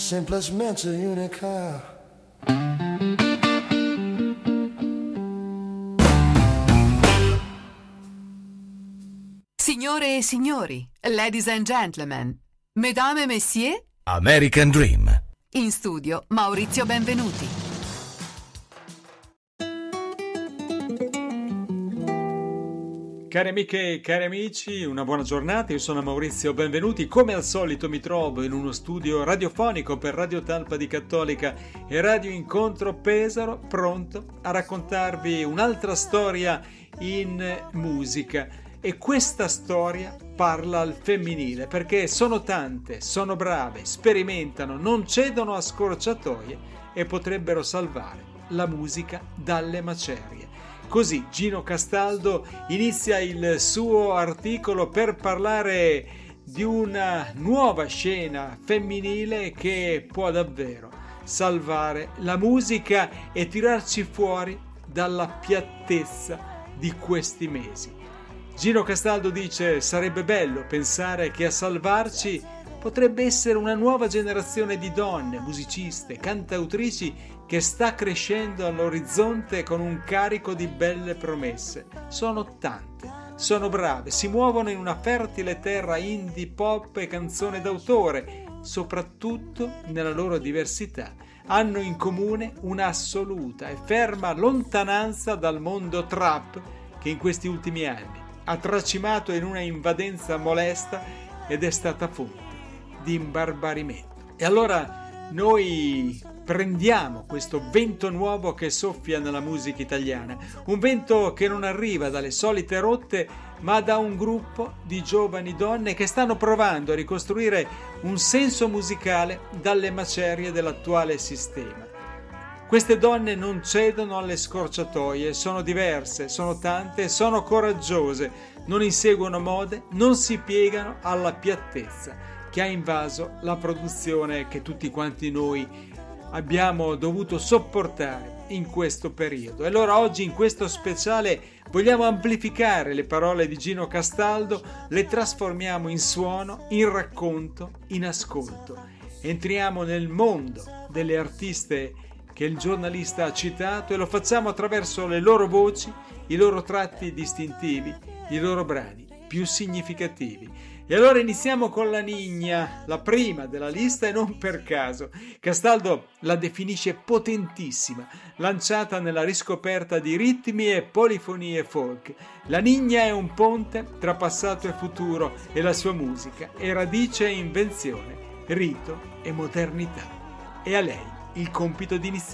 semplicemente unica. Signore e signori, ladies and gentlemen, mesdames et messieurs, American Dream. In studio Maurizio Benvenuti. Cari amiche e cari amici, una buona giornata, io sono Maurizio Benvenuti. Come al solito mi trovo in uno studio radiofonico per Radio Talpa di Cattolica e Radio Incontro Pesaro, pronto a raccontarvi un'altra storia in musica. E questa storia parla al femminile, perché sono tante, sono brave, sperimentano, non cedono a scorciatoie e potrebbero salvare la musica dalle macerie. Così Gino Castaldo inizia il suo articolo per parlare di una nuova scena femminile che può davvero salvare la musica e tirarci fuori dalla piattezza di questi mesi. Gino Castaldo dice: sarebbe bello pensare che a salvarci potrebbe essere una nuova generazione di donne, musiciste, cantautrici che sta crescendo all'orizzonte con un carico di belle promesse. Sono tante, sono brave, si muovono in una fertile terra indie, pop e canzone d'autore, soprattutto nella loro diversità. Hanno in comune un'assoluta e ferma lontananza dal mondo trap che in questi ultimi anni ha tracimato in una invadenza molesta ed è stata fonte di imbarbarimento. E allora noi prendiamo questo vento nuovo che soffia nella musica italiana, un vento che non arriva dalle solite rotte, ma da un gruppo di giovani donne che stanno provando a ricostruire un senso musicale dalle macerie dell'attuale sistema. Queste donne non cedono alle scorciatoie, sono diverse, sono tante, sono coraggiose, non inseguono mode, non si piegano alla piattezza che ha invaso la produzione che tutti quanti noi abbiamo dovuto sopportare in questo periodo. E allora oggi in questo speciale vogliamo amplificare le parole di Gino Castaldo, le trasformiamo in suono, in racconto, in ascolto. Entriamo nel mondo delle artiste che il giornalista ha citato e lo facciamo attraverso le loro voci, i loro tratti distintivi, i loro brani più significativi. E allora iniziamo con la Nigna, la prima della lista e non per caso. Castaldo la definisce potentissima, lanciata nella riscoperta di ritmi e polifonie folk. La Nigna è un ponte tra passato e futuro e la sua musica è radice e invenzione, rito e modernità. E a lei il compito di iniziare.